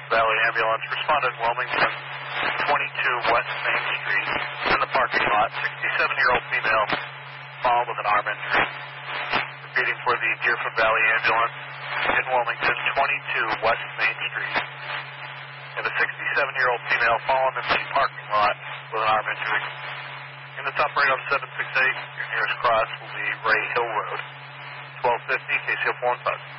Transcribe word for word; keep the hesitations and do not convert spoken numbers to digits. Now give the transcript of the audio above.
Valley Ambulance responded Wilmington, twenty-two West Main Street, in the parking lot. sixty-seven-year-old female fall with an arm injury. Repeating for the Deerfoot Valley Ambulance in Wilmington, twenty-two West Main Street. And a sixty-seven-year-old female fallen in the parking lot with an arm injury. In the top right on seven six eight, your nearest cross will be Ray Hill Road. twelve fifty, K C L four one five.